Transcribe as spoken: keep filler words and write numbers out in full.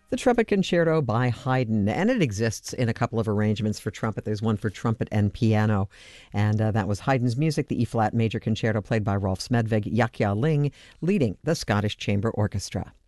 The Trumpet Concerto by Haydn, and it exists in a couple of arrangements for trumpet. There's one for trumpet and piano, and uh, that was Haydn's music, the E-flat Major Concerto played by Rolf Smedvig, Yahya Ling leading the Scottish Chamber Orchestra.